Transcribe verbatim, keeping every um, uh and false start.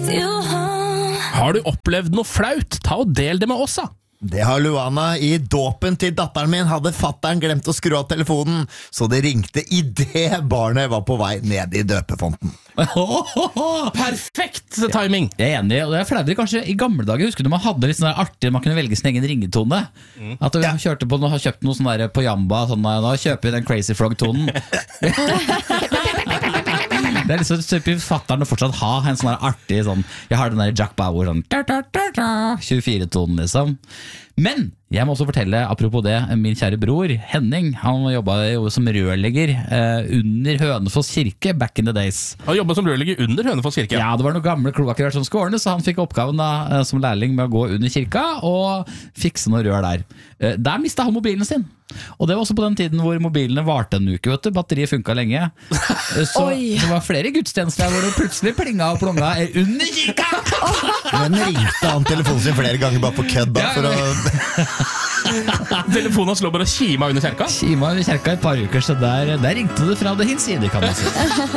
with you home. Har du opplevd noe flaut? Ta og del det med oss da. Det har Luana. I dåpen til datteren min hadde fatteren glemt å skru av telefonen, så det ringte i det barnet var på vei ned i døpefonten. Perfekt timing. Jeg er enig, og det er flauere kanskje i gamle dager. Husker du man hadde litt sånn der artig, man kunne velge sin egen ringetone. Mm. At du Ja. kjørte på, har kjøpt noe sånn der på Jamba, sånn, da kjøper vi den Crazy Frog-tonen. Det er liksom super fatteren å fortsatt ha en sånn der artig sånn, jeg har den der Jack Bauer sånn tjuefire-tonen liksom. Men jeg må også fortelle, apropos det, min kjære bror Henning, han jobbet jo som rørlegger eh, under Hønefoss kirke back in the days. Han jobbet som rørlegger under Hønefoss kirke. Ja, det var noen gamle kloakker som skulle ordne, så han fikk oppgaven da, eh, som lærling med å gå under kirka og fikse noe rør der. Eh, der mistet han mobilen sin. Og det var også på den tiden hvor mobilene varte en uke, vet du. Batteriet funket lenge. Eh, Så Oi. det var flere gudstjenester der hvor det plutselig plinga og plonga under kirka. Men ringte han telefonen sin flere ganger bare på kødd da, Ja, for å... Telefonen slår bare kima under kjerka. Kima under kirka et par uker, så der, der ringte det fra det hinsidige, kan man si.